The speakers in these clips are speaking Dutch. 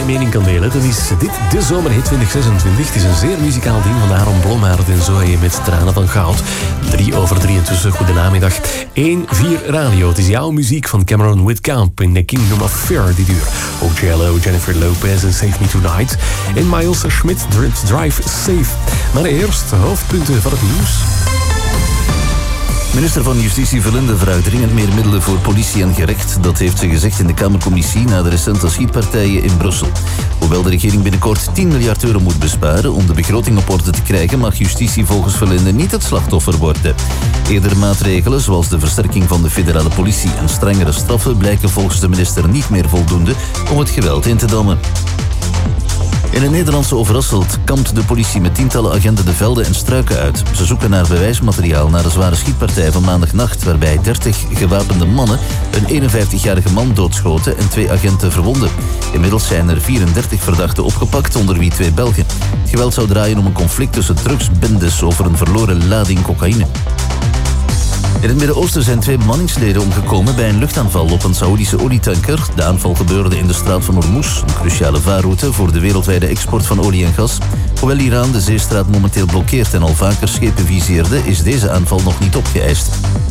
mijn mening kan delen, dan is dit de zomerhit 2026. Het is een zeer muzikaal ding van Aaron Blommaert en Zoe met Tranen van Goud. 3:03 intussen, goedenamiddag. 1-4 Radio, het is jouw muziek van Cameron Whitcamp in The Kingdom of Fear dit uur. Ook JLO, Jennifer Lopez en Save Me Tonight. En Miles Schmidt, Drive Safe. Maar eerst hoofdpunten van het nieuws. Minister van Justitie Verlinde vraagt dringend meer middelen voor politie en gerecht. Dat heeft ze gezegd in de Kamercommissie na de recente schietpartijen in Brussel. Hoewel de regering binnenkort 10 miljard euro moet besparen om de begroting op orde te krijgen, mag justitie volgens Verlinde niet het slachtoffer worden. Eerdere maatregelen, zoals de versterking van de federale politie en strengere straffen, blijken volgens de minister niet meer voldoende om het geweld in te dammen. In het Nederlandse Overasselt kampt de politie met tientallen agenten de velden en struiken uit. Ze zoeken naar bewijsmateriaal na de zware schietpartij van maandagnacht, waarbij 30 gewapende mannen een 51-jarige man doodschoten en 2 agenten verwonden. Inmiddels zijn er 34 verdachten opgepakt, onder wie 2 Belgen. Het geweld zou draaien om een conflict tussen drugsbendes over een verloren lading cocaïne. In het Midden-Oosten zijn 2 bemanningsleden omgekomen bij een luchtaanval op een Saoedische olietanker. De aanval gebeurde in de straat van Hormuz, een cruciale vaarroute voor de wereldwijde export van olie en gas. Hoewel Iran de zeestraat momenteel blokkeert en al vaker schepen viseerde, is deze aanval nog niet opgeëist.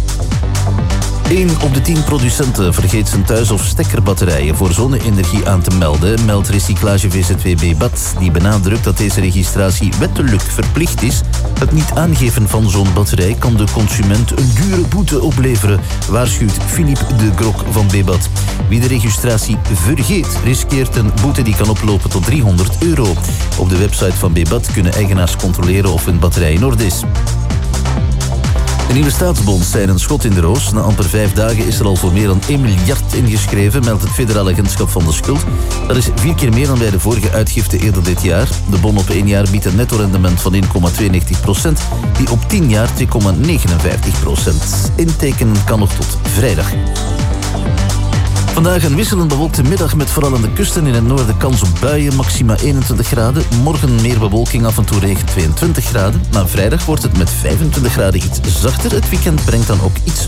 1 op de 10 producenten vergeet zijn thuis- of stekkerbatterijen voor zonne-energie aan te melden, meldt Recyclage VZW Bebat, die benadrukt dat deze registratie wettelijk verplicht is. Het niet aangeven van zo'n batterij kan de consument een dure boete opleveren, waarschuwt Philippe de Grok van Bebat. Wie de registratie vergeet, riskeert een boete die kan oplopen tot €300. Op de website van Bebat kunnen eigenaars controleren of hun batterij in orde is. De nieuwe staatsbonds zijn een schot in de roos. Na amper 5 dagen is er al voor meer dan 1 miljard ingeschreven, meldt het Federaal Agentschap van de Schuld. Dat is 4 keer meer dan bij de vorige uitgifte eerder dit jaar. De bon op 1 jaar biedt een netto-rendement van 1,92%, die op 10 jaar 2,59%. Intekenen kan nog tot vrijdag. Vandaag een wisselend bewolkte middag met vooral aan de kusten in het noorden kans op buien, maxima 21 graden. Morgen meer bewolking, af en toe regen, 22 graden. Maar vrijdag wordt het met 25 graden iets zachter. Het weekend brengt dan ook iets